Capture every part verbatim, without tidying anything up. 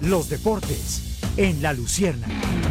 los deportes en La Luciérnaga.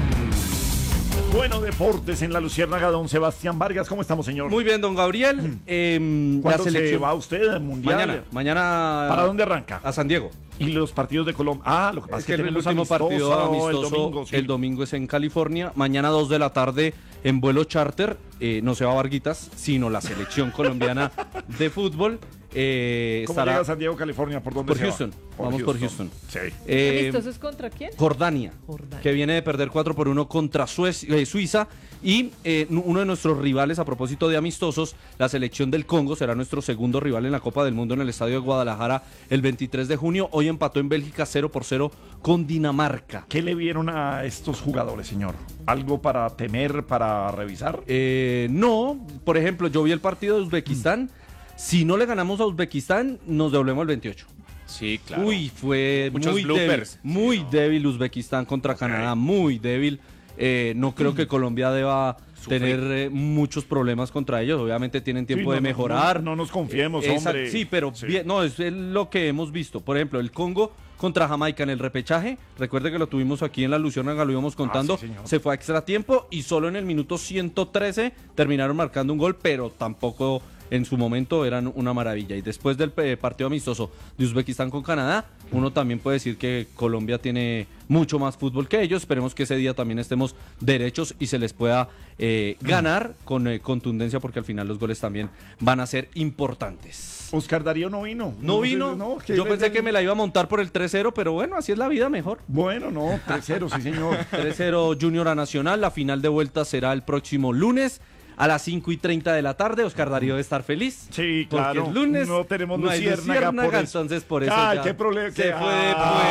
Bueno, deportes en La Luciérnaga, don Sebastián Vargas. ¿Cómo estamos, señor? Muy bien, don Gabriel. Eh, ¿Cuándo la selección... se va usted al Mundial? Mañana. Mañana. ¿Para dónde arranca? A San Diego. ¿Y los partidos de Colombia? Ah, lo que pasa Es que, es que el tenemos último partido amistoso el domingo, sí. el domingo es en California. Mañana dos de la tarde en vuelo charter. Eh, no se va a Varguitas, sino la selección colombiana de fútbol. Eh, ¿Cómo estará llega a San Diego, California? ¿Por dónde por se va? Houston. Por Vamos por Houston. Sí. Eh, ¿Amistosos contra quién? Jordania, Jordania, que viene de perder cuatro por uno contra Suecia, eh, Suiza. Y eh, uno de nuestros rivales, a propósito de amistosos, la selección del Congo será nuestro segundo rival en la Copa del Mundo en el Estadio de Guadalajara el veintitrés de junio. Hoy empató en Bélgica cero por cero con Dinamarca. ¿Qué le vieron a estos jugadores, señor? ¿Algo para temer, para revisar? Eh, no, por ejemplo, yo vi el partido de Uzbekistán. Si no le ganamos a Uzbekistán, nos devolvemos el veintiocho. Sí, claro. Uy, fue Muchos muy bloopers. débil, muy Sí, no. débil Uzbekistán contra Canadá, muy débil. Eh, no creo que Colombia deba Sufrir. tener eh, muchos problemas contra ellos. Obviamente tienen tiempo Sí, de no, no, mejorar. No, no nos confiemos, Exacto, hombre. sí, pero Sí. bien, no, es lo que hemos visto. Por ejemplo, el Congo contra Jamaica en el repechaje. Recuerde que lo tuvimos aquí en la Luciérnaga, lo íbamos contando. Ah, sí, señor. Se fue a extra tiempo y solo en el minuto ciento trece terminaron marcando un gol, pero tampoco en su momento eran una maravilla. Y después del eh, partido amistoso de Uzbekistán con Canadá, uno también puede decir que Colombia tiene mucho más fútbol que ellos. Esperemos que ese día también estemos derechos y se les pueda eh, ganar con eh, contundencia, porque al final los goles también van a ser importantes. Oscar Darío no vino. No vino, sé, no, ¿qué yo le- pensé que me la iba a montar por el tres cero, pero bueno, así es la vida, mejor. Bueno, no, tres cero, sí, señor. tres cero Junior a Nacional, la final de vuelta será el próximo lunes a las cinco y treinta de la tarde. Oscar Darío debe estar feliz. Sí, Porque claro. es lunes, No tenemos no hay Luciérnaga, por eso. entonces por eso Ay, ya qué problema. se que- fue de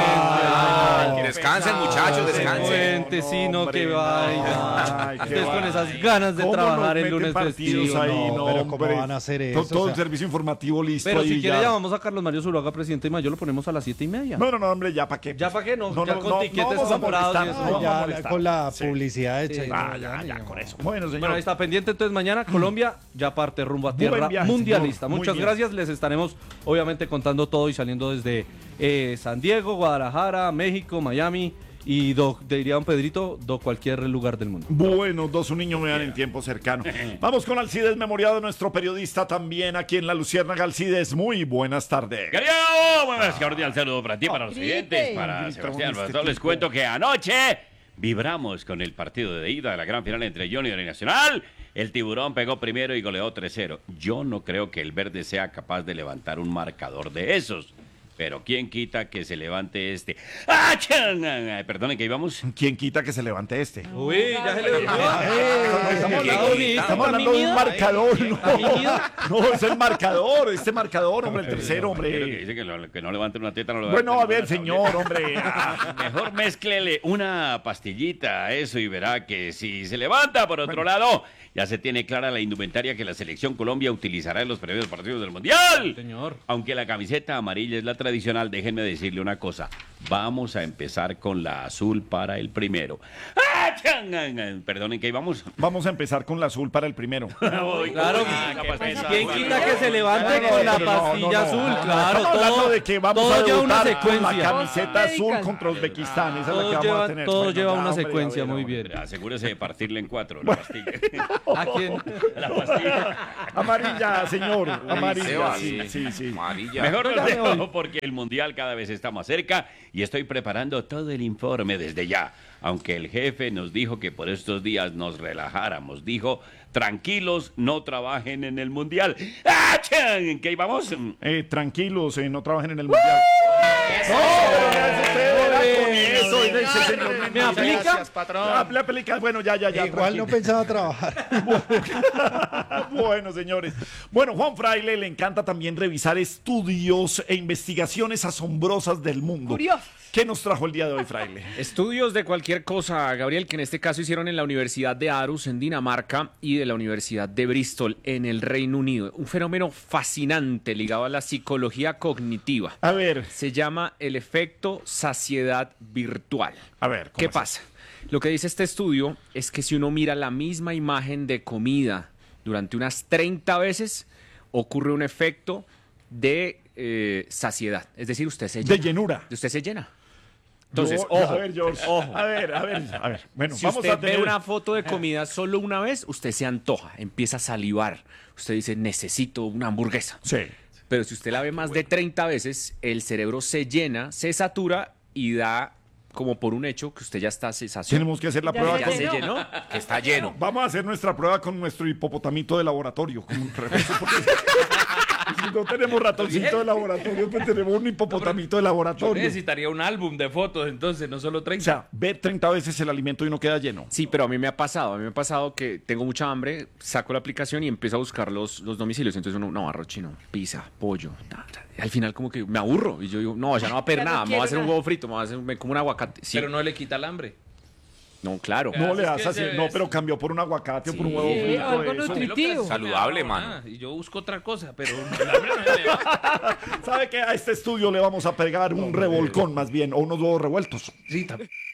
Ay, puente. que descansen, muchachos, De descansen. puente, sí, no, hombre, que no. vaya. Ay, qué Ustedes con va. esas ganas de ¿Cómo trabajar nos el meten lunes partidos festivo. ahí? No, No, pero hombre. ¿cómo van a hacer To- eso? Todo O el sea, servicio informativo listo Pero ahí si quiere ya. llamamos a Carlos Mario Zuluaga, presidente de Mayo, lo ponemos a las siete y media. No, no, no, hombre, ya para qué. ¿Ya pa' qué? No, ya con tiquetes vamos a comprados y molestar, eso. no ah, vamos a ya molestar. con la Sí. publicidad hecha. Sí. y Ah, no, ya, ya, no. con eso. Bueno, señor. Bueno, ahí está pendiente entonces mañana Colombia ya parte rumbo a Buen tierra viaje, mundialista. señor. Muy Muchas bien. gracias, les estaremos obviamente contando todo y saliendo desde eh, San Diego, Guadalajara, México, Miami y do, diría don Pedrito, do cualquier lugar del mundo. Bueno, dos un niño me dan en tiempo cercano. Vamos con Alcides Memoriado, nuestro periodista también aquí en La Luciérnaga. Alcides, muy buenas tardes. Querido, buenas cordial saludo para ti, para los Grite. oyentes, para Grita, Sebastián. este Para todos les tipo. cuento que anoche vibramos con el partido de ida de la gran final entre Junior y Nacional. El Tiburón pegó primero y goleó tres cero. Yo no creo que el verde sea capaz de levantar un marcador de esos. Pero quién quita que se levante este. ¡Ah, chan! Ay, Perdonen, que íbamos. ¿Quién quita que se levante este? Uy, ya se le olvidó. Estamos Qué hablando, bonito, estamos hablando de un Mimido. marcador, no. Mimido. No, es el marcador, este marcador, hombre, el tercero, Quiero que hombre. dice que, lo- que no levante una teta, no lo Bueno, a ver, levante una señor, hombre. tableta. Mejor mézclele una pastillita a eso y verá que si se levanta, por otro lado, ya se tiene clara la indumentaria que la selección Colombia utilizará en los primeros partidos del Mundial. Señor. Aunque la camiseta amarilla es la tradicional, déjenme decirle una cosa. Vamos a empezar con la azul para el primero. ¡Ah, chan! Perdonen, que íbamos. Vamos a empezar con la azul para el primero. Claro, Ah, qué pesa. ¿quién quita que se levante No, no, con la pero no, pastilla no, no. azul? Claro, Estamos hablando todo, de que vamos todo a lleva una debutar con la secuencia. camiseta azul Medical. contra Uzbekistán. Esa es la Todo que vamos lleva- a tener. todo Bueno, lleva ya, una hombre, secuencia, a ver, muy hombre. bien. Asegúrese de partirle en cuatro la pastilla. ¿A quién? La pastilla. Amarilla, señor. Amarilla. Seba, Sí, sí. sí, sí. Amarilla. Mejor Ya los me dejo voy. porque el Mundial cada vez está más cerca y estoy preparando todo el informe desde ya. Aunque el jefe nos dijo que por estos días nos relajáramos, dijo, tranquilos, no trabajen en el Mundial. ¡Ah, chan! ¿Qué íbamos? Eh, tranquilos, eh, no trabajen en el mundial. No, pero ¿qué hace usted? Era con eso, ese señor. ¿Me aplica? Gracias, patrón. Ah, le aplica. Bueno, ya, ya, ya. Igual no tranquilo. pensaba trabajar. Bueno, señores. Bueno, Juan Fraile le encanta también revisar estudios e investigaciones asombrosas del mundo. Curiosos. ¿Qué nos trajo el día de hoy, Fraile? Estudios de cualquier cosa, Gabriel, que en este caso hicieron en la Universidad de Aarhus en Dinamarca y de la Universidad de Bristol en el Reino Unido. Un fenómeno fascinante ligado a la psicología cognitiva. A ver, Se llama el efecto saciedad virtual. a ver. ¿cómo ¿Qué es pasa? Lo que dice este estudio es que si uno mira la misma imagen de comida durante unas treinta veces, ocurre un efecto de eh, saciedad. Es decir, usted se eso? De llena. llenura. Usted se llena. Entonces, Yo- ojo, A ver, George. ojo. A ver, a ver, a ver. Bueno, Si vamos usted a tener ve una foto de comida solo una vez, usted se antoja, empieza a salivar. Usted dice, necesito una hamburguesa. Sí. Pero si usted la ve más de treinta veces, el cerebro se llena, se satura y da como por un hecho que usted ya está saciado. Tenemos que hacer la Ya prueba se Ya con... se llenó, que está lleno. Vamos a hacer nuestra prueba con nuestro hipopotamito de laboratorio. Como un refuerzo, porque si no tenemos ratoncito de laboratorio, pues tenemos un hipopotamito de Yo laboratorio. necesitaría un álbum de fotos, entonces, no solo O treinta. sea, ve treinta veces el alimento y no queda lleno. Sí, pero a mí me ha pasado, a mí me ha pasado que tengo mucha hambre, saco la aplicación y empiezo a buscar los, los domicilios. Entonces uno, no, arroz chino, pizza, pollo. ta, ta. Y al final como que me aburro y yo digo, no, ya no va a pedir Ya no nada, me voy quiero a hacer un nada. huevo frito, me voy a hacer me como un aguacate. Sí, Pero no le quita el hambre. no, claro. No Así le es das que así. se- No, pero cambió por un aguacate o por un huevo Sí, frito. algo eso. nutritivo. Saludable, No, mano. nada, Y yo busco otra cosa, pero el hambre no me da. ¿Sabe que a este estudio le vamos a pegar un revolcón más bien, o unos huevos revueltos? Sí, también.